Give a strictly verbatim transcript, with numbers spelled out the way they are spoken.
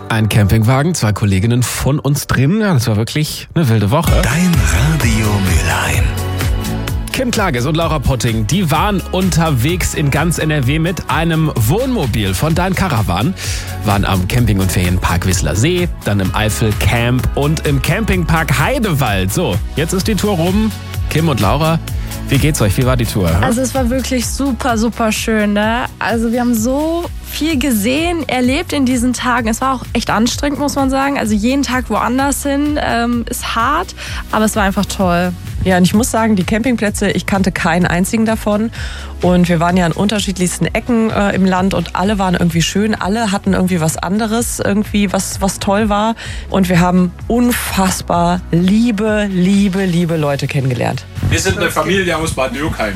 Ein Campingwagen, zwei Kolleginnen von uns drin. Ja, das war wirklich eine wilde Woche. Dein Radio Mülheim. Kim Klages und Laura Potting, die waren unterwegs in ganz N R W mit einem Wohnmobil von Dein Caravan. Waren am Camping- und Ferienpark Whistler See, dann im Eifel Camp und im Campingpark Heidewald. So, jetzt ist die Tour rum. Kim und Laura, wie geht's euch? Wie war die Tour? Also es war wirklich super, super schön. Ne? Also wir haben so viel gesehen, erlebt in diesen Tagen. Es war auch echt anstrengend, muss man sagen. Also jeden Tag woanders hin ähm, ist hart, aber es war einfach toll. Ja, und ich muss sagen, die Campingplätze, ich kannte keinen einzigen davon. Und wir waren ja an unterschiedlichsten Ecken äh, im Land und alle waren irgendwie schön. Alle hatten irgendwie was anderes, irgendwie was, was toll war. Und wir haben unfassbar liebe, liebe, liebe Leute kennengelernt. Wir sind eine Familie aus Bad Dürkheim.